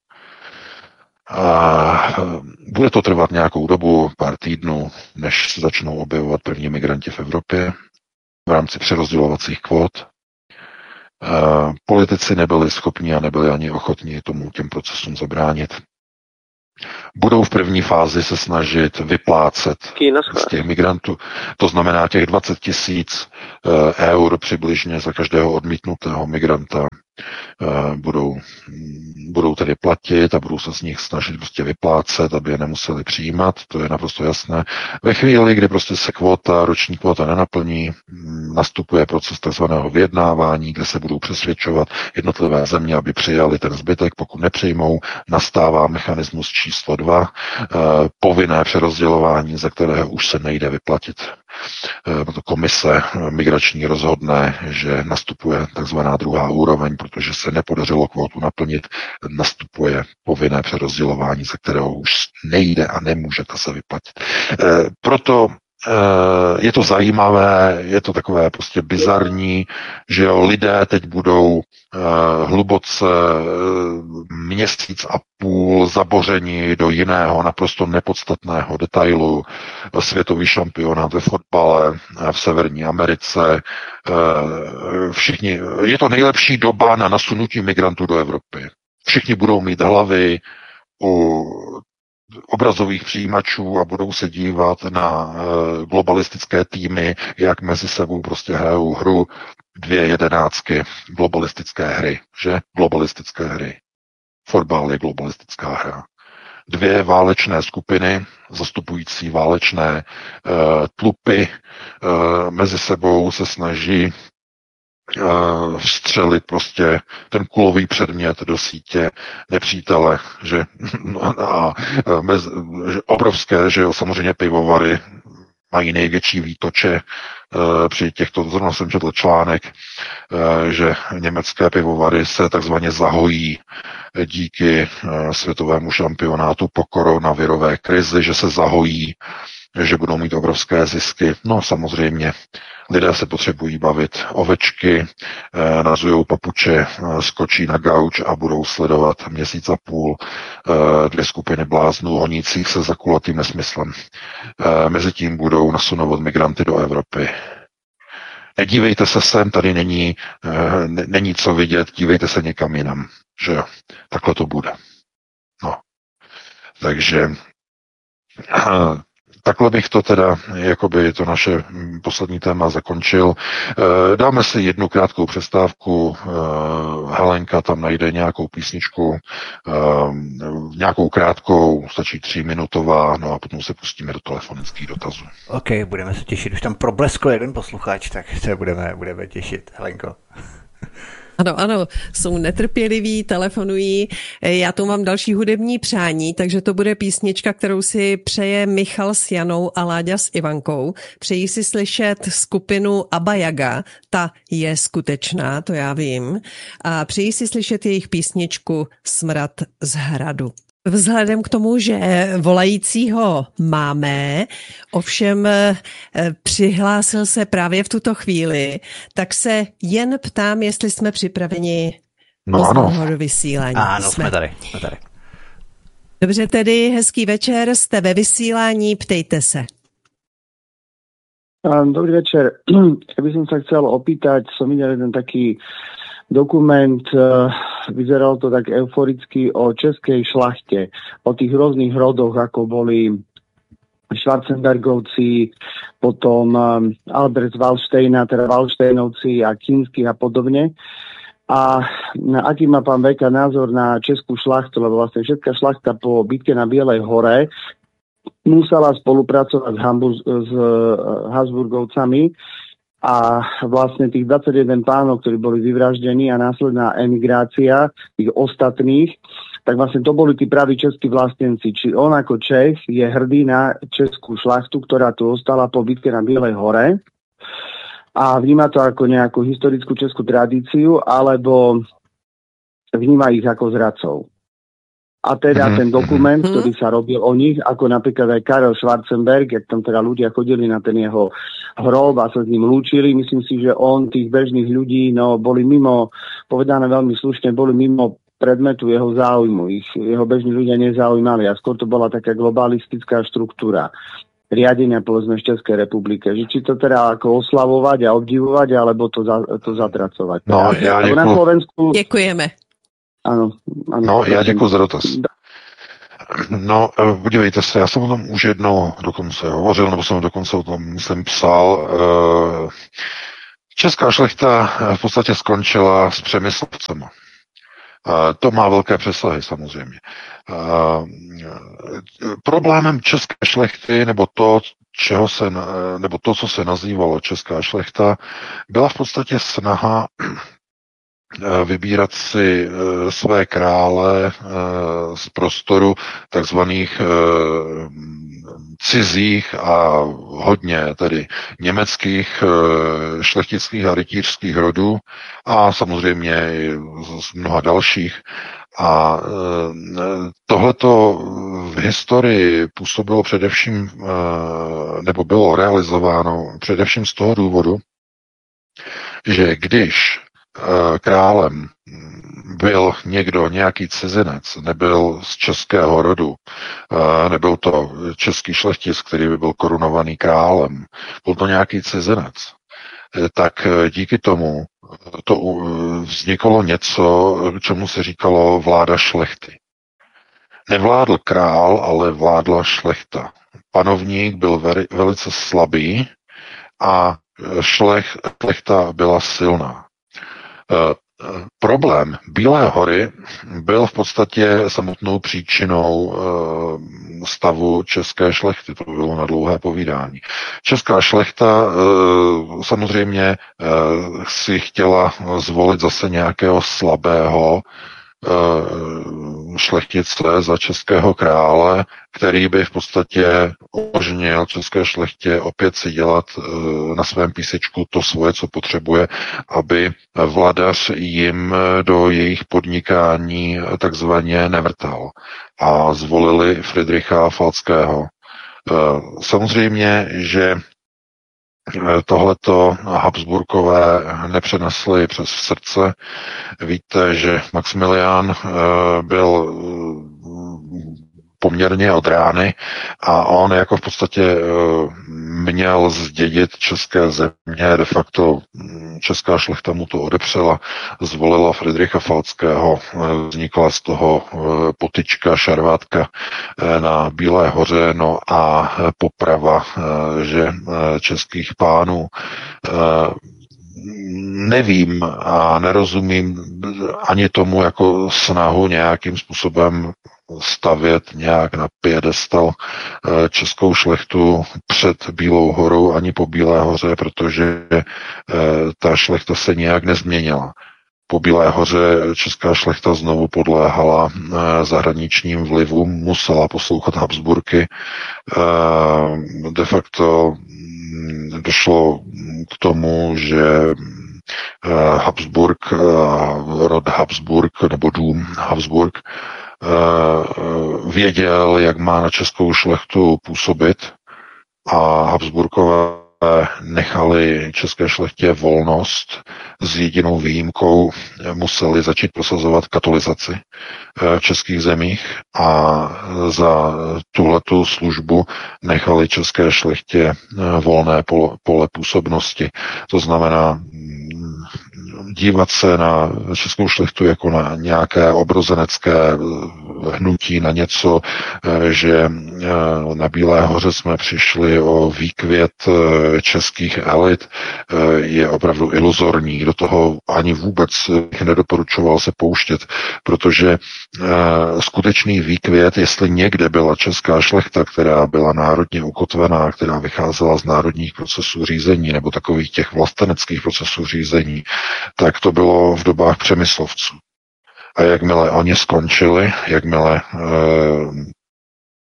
A bude to trvat nějakou dobu, pár týdnů, než se začnou objevovat první migranti v Evropě v rámci přerozdělovacích kvót. Politici nebyli schopni a nebyli ani ochotní tomu těm procesům zabránit. Budou v první fázi se snažit vyplácet z těch migrantů. To znamená těch dvacet tisíc eur přibližně za každého odmítnutého migranta budou, budou tedy platit a budou se z nich snažit prostě vyplácet, aby je nemuseli přijímat, to je naprosto jasné. Ve chvíli, kdy prostě se kvota, roční kvota nenaplní, nastupuje proces takzvaného vyjednávání, kde se budou přesvědčovat jednotlivé země, aby přijali ten zbytek. Pokud nepřijmou, nastává mechanismus číslo dva, povinné přerozdělování, ze kterého už se nejde vyplatit. Komise migrační rozhodne, že nastupuje takzvaná druhá úroveň, protože se nepodařilo kvotu naplnit, nastupuje povinné přerozdělování, ze kterého už nejde a nemůžete se vyplatit. Proto je to zajímavé, je to takové prostě bizarní, že jo, lidé teď budou hluboce měsíc a půl zaboření do jiného naprosto nepodstatného detailu. Světový šampionát ve fotbale v Severní Americe. Všichni, je to nejlepší doba na nasunutí migrantů do Evropy. Všichni budou mít hlavy u obrazových přijímačů a budou se dívat na globalistické týmy, jak mezi sebou prostě hrajou hru dvě jedenáctky globalistické hry, že? Globalistické hry. Fotbal je globalistická hra. Dvě válečné skupiny, zastupující válečné uh, tlupy, uh, mezi sebou se snaží vstřelit prostě ten kulový předmět do sítě nepřítele, že a mez, že obrovské, že jo, samozřejmě pivovary mají největší výtoče při těchto, zrovna jsem četl článek, že německé pivovary se takzvaně zahojí díky světovému šampionátu po koronavirové krizi, že se zahojí, že budou mít obrovské zisky. No samozřejmě, lidé se potřebují bavit. Ovečky eh, nazujou papuče, eh, skočí na gauč a budou sledovat měsíc a půl eh, dvě skupiny bláznů honících se za kulatým nesmyslem. Eh, Mezitím budou nasunovat migranty do Evropy. Nedívejte se sem, tady není, eh, není co vidět, dívejte se někam jinam. Že jo, takhle to bude. No. Takže eh, takhle bych to teda, jakoby to naše poslední téma zakončil. Dáme si jednu krátkou přestávku. Helenka tam najde nějakou písničku, nějakou krátkou, stačí tříminutová, no a potom se pustíme do telefonických dotazů. OK, budeme se těšit. Už tam probleskl jeden posluchač, tak se budeme, budeme těšit. Helenko. Ano, ano, jsou netrpěliví, telefonují. Já tu mám další hudební přání, takže to bude písnička, kterou si přeje Michal s Janou a Láďa s Ivankou. Přejí si slyšet skupinu Abba Yaga, ta je skutečná, to já vím. A přejí si slyšet jejich písničku Smrad z hradu. Vzhledem k tomu, že volajícího máme, ovšem přihlásil se právě v tuto chvíli, tak se jen ptám, jestli jsme připraveni no, ano. do vysílání. Ano, jsme, jsme tady, jsme tady. Dobře, tedy hezký večer, jste ve vysílání, ptejte se. Dobrý večer. Ja by som sa chcel opýtať, som videl jeden taký dokument, vyzeralo to tak euforicky o českej šlachte, o tých rôznych rodoch, ako boli Schwarzenbergovci, potom Albert z Wallsteina, teda Wallsteinovci a Kinských a podobne. A aký má pán Veka názor na českú šlachtu, lebo vlastne všetká šlachta po bitke na Bielej hore musela spolupracovať s, Hamburg- s Habsburgovcami a vlastne tých dvadsaťjeden pánov, ktorí boli vyvraždení a následná emigrácia tých ostatných, tak vlastne to boli tí praví českí vlastenci. Či on ako Čech je hrdý na českú šlachtu, ktorá tu ostala po bitke na Bielej hore. a vníma to ako nejakú historickú českú tradíciu, alebo vníma ich ako zradcov. A teda mm-hmm. ten dokument, mm-hmm. ktorý sa robil o nich, ako napríklad aj Karel Schwarzenberg, jak tam teda ľudia chodili na ten jeho hrob a sa s ním lúčili, myslím si, že on tých bežných ľudí, no boli mimo, povedané veľmi slušne, boli mimo predmetu jeho záujmu. Ich, jeho bežní ľudia nezaujímali a skôr to bola taká globalistická štruktúra riadenia, povedzme, v Českej republike. Že či to teda ako oslavovať a obdivovať, alebo to, za, to zatracovať. No, ja na Slovensku... Děkujeme. Ano, ano. No, já děkuji za dotaz. No, podívejte se, já jsem o tom už jednou dokonce hovořil, nebo jsem dokonce o tom, myslím, psal. Česká šlechta v podstatě skončila s Přemyslovcema. To má velké přesahy samozřejmě. Problémem české šlechty, nebo to, čeho se, nebo to, co se nazývalo česká šlechta, byla v podstatě snaha vybírat si své krále z prostoru takzvaných cizích a hodně tedy německých šlechtických a rytířských rodů a samozřejmě z mnoha dalších. A tohleto v historii působilo především, nebo bylo realizováno především z toho důvodu, že když králem byl někdo, nějaký cizinec, nebyl z českého rodu, nebyl to český šlechtic, který by byl korunovaný králem, byl to nějaký cizinec, tak díky tomu to vzniklo něco, čemu se říkalo vláda šlechty. Nevládl král, ale vládla šlechta. Panovník byl velice slabý a šlech, šlechta byla silná. Problém Bílé hory byl v podstatě samotnou příčinou stavu české šlechty. To bylo na dlouhé povídání. Česká šlechta samozřejmě si chtěla zvolit zase nějakého slabého šlechtice za českého krále, který by v podstatě umožnil české šlechtě opět si dělat na svém písečku to svoje, co potřebuje, aby vladař jim do jejich podnikání takzvaně nevrtal. A zvolili Friedricha Falckého. Samozřejmě, že tohleto Habsburkové nepřenesli přes srdce. Víte, že Maximilián byl poměrně od rány a on jako v podstatě měl zdědit české země, de facto česká šlechta mu to odepřela, zvolila Friedricha Falckého, vznikla z toho potyčka, šarvátka na Bílé hoře, no a poprava, že českých pánů. Nevím a nerozumím ani tomu jako snahu nějakým způsobem stavět nějak na piedestal českou šlechtu před Bílou horou ani po Bílé hoře, protože ta šlechta se nějak nezměnila. Po Bílé hoře česká šlechta znovu podléhala zahraničním vlivům, musela poslouchat Habsburky. De facto došlo k tomu, že Habsburg, rod Habsburg nebo dům Habsburg věděl, jak má na českou šlechtu působit a Habsburkové nechali české šlechtě volnost, s jedinou výjimkou museli začít prosazovat katolizaci v českých zemích a za tuhletu službu nechali české šlechtě volné pole působnosti. To znamená dívat se na českou šlechtu jako na nějaké obrozenecké hnutí, na něco, že na Bílé hoře jsme přišli o výkvět českých elit, je opravdu iluzorní. Do toho ani vůbec nedoporučoval se pouštět, protože skutečný výkvět, jestli někde byla česká šlechta, která byla národně ukotvená, která vycházela z národních procesů řízení nebo takových těch vlasteneckých procesů řízení, tak to bylo v dobách Přemyslovců. A jakmile oni skončili, jakmile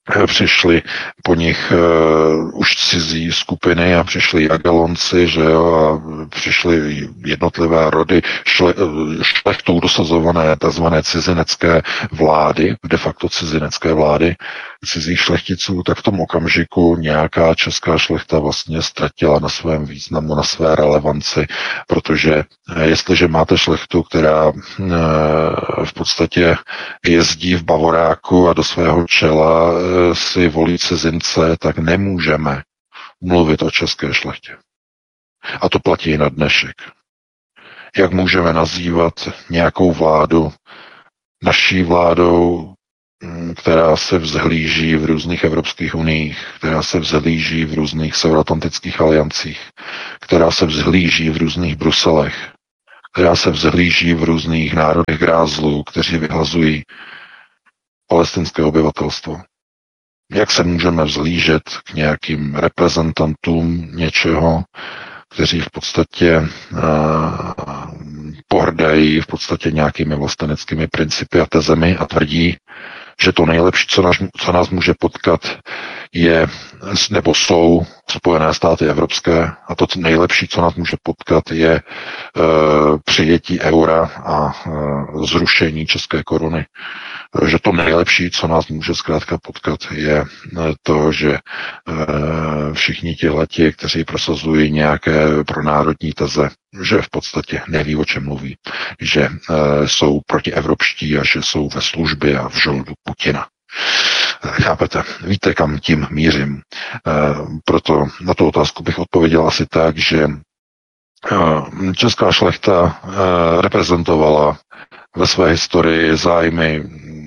přišli po nich uh, už cizí skupiny a přišli Jagelonci, že jo, a přišly jednotlivé rody šle, šlechtou dosazované tzv. Cizinecké vlády, de facto cizinecké vlády cizích šlechticů, tak v tom okamžiku nějaká česká šlechta vlastně ztratila na svém významu, na své relevanci, protože jestliže máte šlechtu, která uh, v podstatě jezdí v bavoráku a do svého čela si volí cizince, tak nemůžeme mluvit o české šlechtě. A to platí i na dnešek. Jak můžeme nazývat nějakou vládu naší vládou, která se vzhlíží v různých evropských uniích, která se vzhlíží v různých severoatlantických aliancích, která se vzhlíží v různých Bruselech, která se vzhlíží v různých národech grázlů, kteří vyhlazují palestinské obyvatelstvo. Jak se můžeme vzhlížet k nějakým reprezentantům něčeho, kteří v podstatě uh, pohrdají v podstatě nějakými vlasteneckými principy a tezemi a tvrdí, že to nejlepší, co nás, co nás může potkat, je, nebo jsou Spojené státy evropské, a to nejlepší, co nás může potkat, je uh, přijetí eura a uh, zrušení české koruny. Že to nejlepší, co nás může zkrátka potkat, je to, že všichni tihleti, kteří prosazují nějaké pronárodní teze, že v podstatě neví, o čem mluví, že jsou protievropští a že jsou ve službě a v žoldu Putina. Chápete? Víte, kam tím mířím. Proto na tu otázku bych odpověděl asi tak, že česká šlechta reprezentovala ve své historii zájmy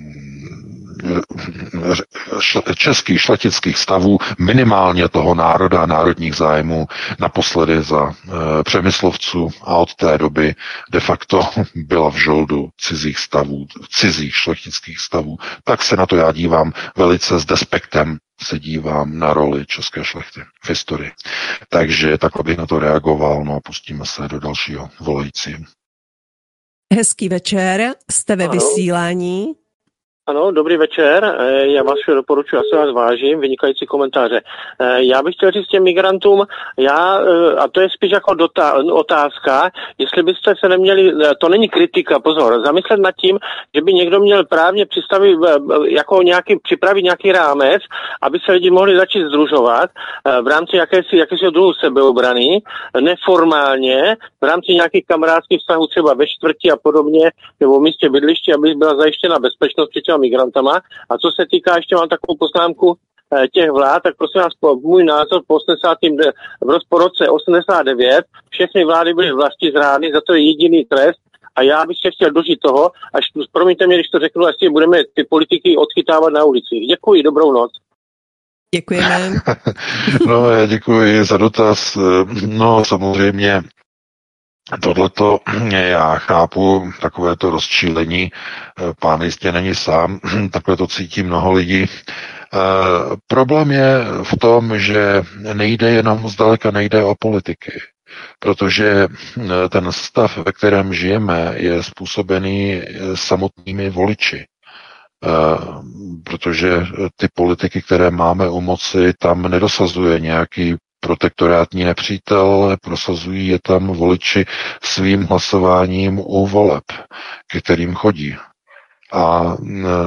českých šlechtických stavů, minimálně toho národa a národních zájmů, naposledy za e, Přemyslovců, a od té doby de facto byla v žoldu cizích stavů, cizích šlechtických stavů. Tak se na to já dívám velice s despektem, se dívám na roli české šlechty v historii. Takže takhle bych na to reagoval, no a pustíme se do dalšího volajícího. Hezký večer, jste ve vysílání. Ano, dobrý večer, já vás doporučuji, já se vás vážím, vynikající komentáře. Já bych chtěl říct těm migrantům, já, a to je spíš jako dotá, otázka, jestli byste se neměli, to není kritika, pozor, zamyslet nad tím, že by někdo měl právně přistavit, jako nějaký, připravit nějaký rámec, aby se lidi mohli začít sdružovat v rámci jakési, jakési druhu sebeobrany, neformálně, v rámci nějakých kamarádských vztahů třeba ve čtvrti a podobně, nebo v místě bydliště, aby byla zajištěna bezpečnost před těma migrantama. A co se týká, ještě mám takovou poznámku těch vlád, tak prosím vás, po můj názor po osmdesátém v roce osmdesát devět všechny vlády byly vlasti zrány, za to je jediný trest. A já bych se chtěl dožít toho, až, promiňte mě, když to řeknu, jestli budeme ty politiky odchytávat na ulicích. Děkuji, dobrou noc. Děkujeme. No, já děkuji za dotaz. No, samozřejmě tohleto já chápu, takovéto rozčílení, pán jistě není sám, takhle to cítí mnoho lidí. E, problém je v tom, že nejde jenom, zdaleka nejde o politiky, protože ten stav, ve kterém žijeme, je způsobený samotnými voliči. Uh, protože ty politiky, které máme u moci, tam nedosazuje nějaký protektorátní nepřítel, ale prosazují je tam voliči svým hlasováním u voleb, ke kterým chodí. A uh,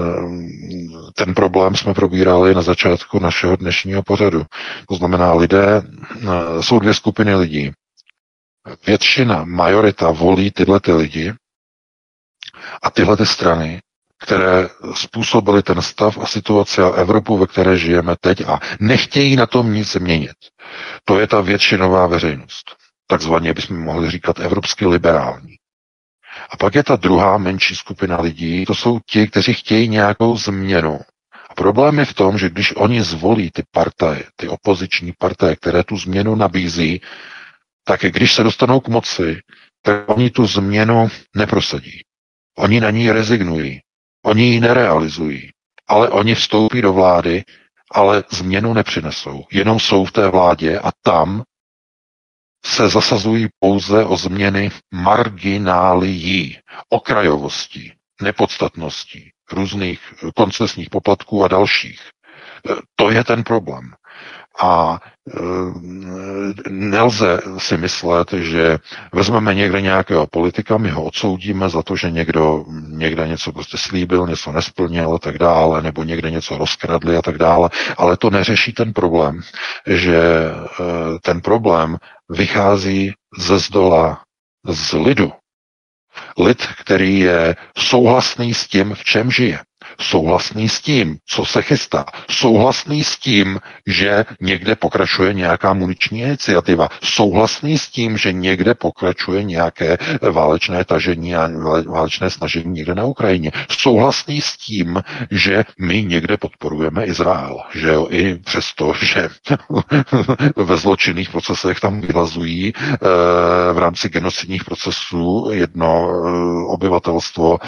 ten problém jsme probírali na začátku našeho dnešního pořadu. To znamená, lidé, uh, jsou dvě skupiny lidí. Většina, majorita volí tyhle ty lidi a tyhle ty strany, které způsobily ten stav a situaci a Evropu, ve které žijeme teď a nechtějí na tom nic změnit. To je ta většinová veřejnost. Takzvaně bychom mohli říkat evropsky liberální. A pak je ta druhá menší skupina lidí, to jsou ti, kteří chtějí nějakou změnu. A problém je v tom, že když oni zvolí ty partaje, ty opoziční partaje, které tu změnu nabízí, tak když se dostanou k moci, tak oni tu změnu neprosadí. Oni na ní rezignují. Oni ji nerealizují, ale oni vstoupí do vlády, ale změnu nepřinesou. Jenom jsou v té vládě a tam se zasazují pouze o změny marginálií, okrajovostí, nepodstatností, různých koncesních poplatků a dalších. To je ten problém. A e, nelze si myslet, že vezmeme někde nějakého politika, my ho odsoudíme za to, že někdo někde něco prostě slíbil, něco nesplnil a tak dále, nebo někde něco rozkradli a tak dále, ale to neřeší ten problém, že e, ten problém vychází ze zdola, z lidu. Lid, který je souhlasný s tím, v čem žije. Souhlasný s tím, co se chystá. Souhlasný s tím, že někde pokračuje nějaká muniční iniciativa. Souhlasný s tím, že někde pokračuje nějaké válečné tažení a válečné snažení někde na Ukrajině. Souhlasný s tím, že my někde podporujeme Izrael. Že jo, i přesto, že ve zločinných procesech tam vylazují v rámci genocidních procesů jedno obyvatelstvo